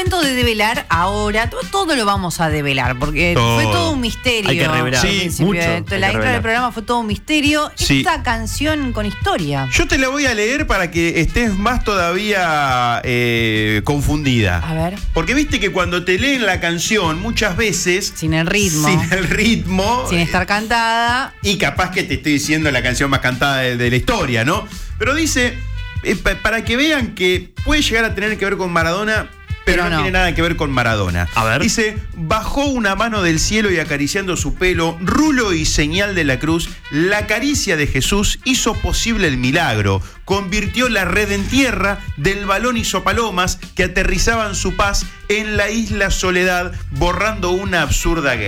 momento de develar ahora, todo lo vamos a develar, porque fue todo un misterio. Hay que revelar. Sí, mucho. La intro del programa fue todo un misterio. Sí. Esta canción con historia. Yo te la voy a leer para que estés más todavía confundida. A ver. Porque viste que cuando te leen la canción, muchas veces... Sin el ritmo. Sin estar cantada. Y capaz que te estoy diciendo la canción más cantada de la historia, ¿no? Pero dice, para que vean que puede llegar a tener que ver con Maradona, pero no tiene nada que ver con Maradona. A ver. Dice, bajó una mano del cielo y acariciando su pelo, rulo y señal de la cruz, la caricia de Jesús hizo posible el milagro. Convirtió la red en tierra, del balón hizo palomas que aterrizaban su paz en la isla Soledad, borrando una absurda guerra.